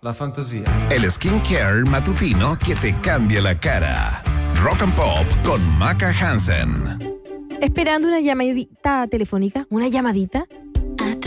la fantasía. El skincare matutino que te cambia la cara. Rock and Pop con Maca Hansen. Esperando una llamadita telefónica, una llamadita.